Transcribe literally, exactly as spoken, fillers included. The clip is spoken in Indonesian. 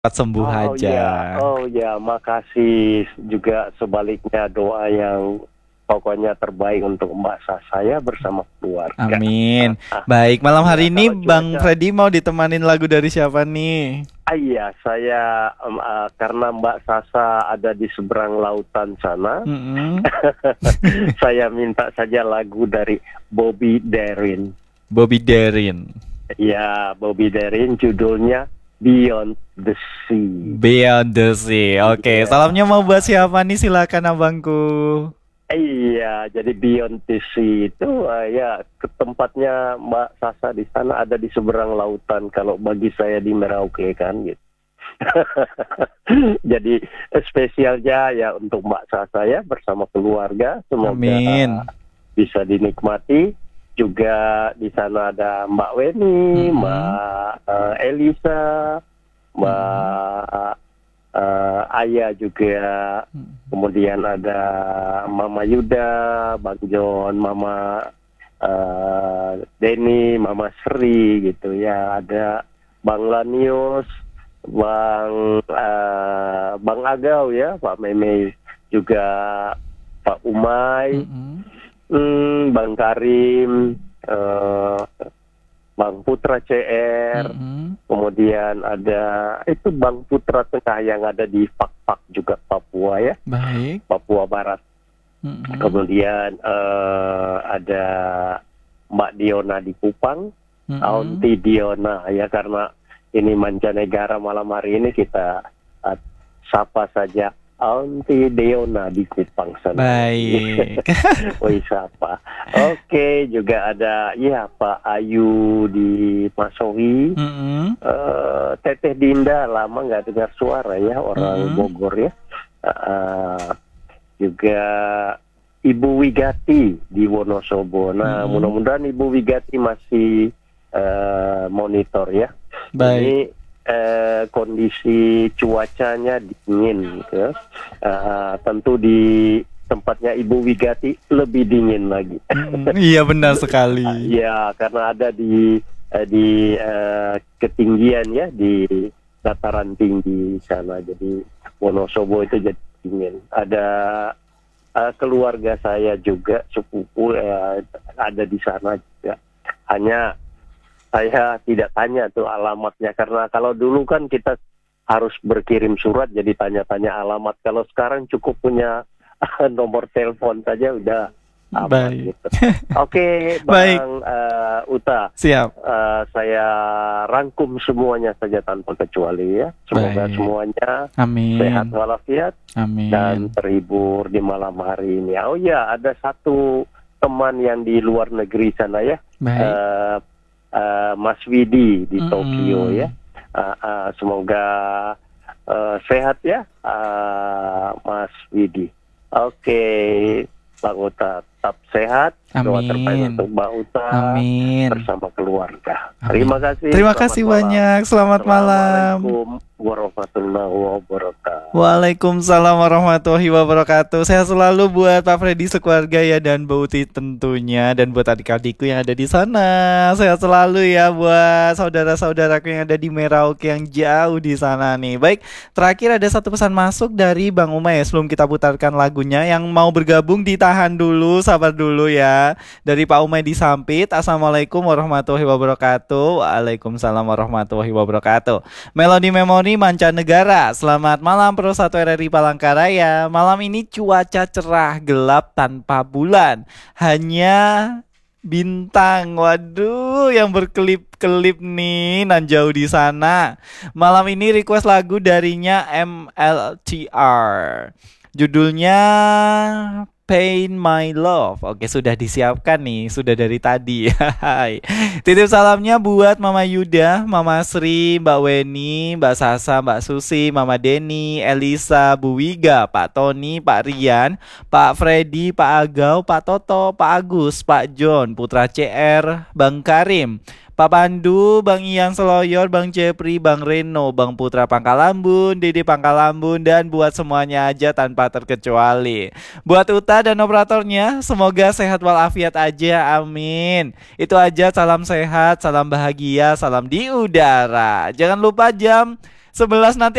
cepat sembuh Oh aja. ya, oh ya, makasih juga sebaliknya doa yang pokoknya terbaik untuk Mbak Sasa ya bersama keluarga. Amin. Ah, ah. Baik, malam Ya hari ini kalau Bang cuaca, Freddy mau ditemanin lagu dari siapa nih? ah, iya saya em, ah, karena Mbak Sasa ada di seberang lautan sana, Mm-mm. saya minta saja lagu dari Bobby Darin. Bobby Darin. Ya, Bobby Darin judulnya Beyond the Sea. Beyond the Sea. Oke, Iya. salamnya mau buat siapa nih? Silakan abangku. Iya, jadi Beyond the Sea itu uh, ya ke tempatnya Mbak Sasa di sana ada di seberang lautan. Kalau bagi saya di Merauke kan gitu. Jadi eh, spesialnya ya untuk Mbak Sasa ya bersama keluarga. Semoga Amin. bisa dinikmati. Juga di sana ada Mbak Weni, Mm-mm. Mbak uh, Elisa, Mm-mm. Mbak uh, Aya juga. Kemudian ada Mama Yuda, Bang John, Mama uh, Denny, Mama Sri gitu ya. Ada Bang Lanius, Bang uh, Bang Agau ya, Pak Meme juga, Pak Umay, Mm-mm. hmm, Bang Karim, uh, Bang Putra C R. Mm-mm. Kemudian ada itu Bang Putra Tengah yang ada di Pak-Pak juga Papua ya, Baik. Papua Barat. Mm-mm. Kemudian eh, ada Mbak Diona di Kupang, Mm-mm. Aunty Diona ya, karena ini mancanegara malam hari ini kita eh, sapa saja Aunty Diona di Kupang sana. Baik. Woi sapa. Oke, juga ada ya Pak Ayu di Masohi. Mm-mm. Eh, Teteh Dinda lama nggak dengar suara ya, orang Mm-mm. Bogor ya. Eh, juga Ibu Wigati di Wonosobo. Nah, Mm-mm. mudah-mudahan Ibu Wigati masih eh, monitor ya. Baik. Ini eh, kondisi cuacanya dingin gitu ya. Eh, tentu di tempatnya Ibu Wigati lebih dingin lagi. Mm, iya benar sekali. Ya, karena ada di eh, di eh, ketinggian ya, di dataran tinggi sana. Jadi Wonosobo itu jadi dingin. Ada eh, keluarga saya juga sepupu eh, ada di sana juga. Hanya saya tidak tanya tuh alamatnya, karena kalau dulu kan kita harus berkirim surat jadi tanya-tanya alamat. Kalau sekarang cukup punya nomor telepon saja udah aman Baik. gitu. Oke, Baik. Bang eh, Uta, Siap. eh, saya rangkum semuanya saja tanpa kecuali ya. Semoga Baik. semuanya Amin. sehat walafiat Amin. dan terhibur di malam hari ini. Oh ya, ada satu teman yang di luar negeri sana ya. Baik. Eh, eh, Mas Widi di Mm-mm. Tokyo ya. Eh, eh, semoga eh, sehat ya, eh, Mas Widi. Oke, Bang Uta tetap sehat. Doa terbaik Amin. untuk Bang Uta Amin. bersama keluarga. Amin. Terima kasih. Terima Selamat kasih malam. banyak. Selamat malam. Assalamualaikum warahmatullahi wabarakatuh. Waalaikumsalam warahmatullahi wabarakatuh. Sehat selalu buat Pak Freddy sekeluarga ya, dan Bu Uti tentunya, dan buat adik-adikku yang ada di sana. Sehat selalu ya buat saudara-saudaraku yang ada di Merauke yang jauh di sana nih. Baik, terakhir ada satu pesan masuk dari Bang Umay ya, sebelum kita putarkan lagunya. Yang mau bergabung ditahan dulu, sabar dulu ya. Dari Pak Umay di Sampit. Assalamualaikum warahmatullahi wabarakatuh. Waalaikumsalam warahmatullahi wabarakatuh. Melodi Memori Mancanegara. Selamat malam Pro satu R R I Palangkaraya. Malam ini cuaca cerah, gelap tanpa bulan. Hanya bintang. Waduh, yang berkelip-kelip nih nan jauh di sana. Malam ini request lagu darinya M L T R. Judulnya Pain My Love. Oke, sudah disiapkan nih, sudah dari tadi. Hai. Titip salamnya buat Mama Yuda, Mama Sri, Mbak Weni, Mbak Sasa, Mbak Susi, Mama Denny, Elisa, Bu Wiga, Pak Tony, Pak Rian, Pak Freddy, Pak Agau, Pak Toto, Pak Agus, Pak John, Putra C R, Bang Karim, Pak Pandu, Bang Ian Seloyor, Bang Jepri, Bang Reno, Bang Putra Pangkalambun, Dede Pangkalambun, dan buat semuanya aja tanpa terkecuali. Buat Uta dan operatornya, semoga sehat walafiat aja, amin. Itu aja, salam sehat, salam bahagia, salam di udara. Jangan lupa jam sebelas nanti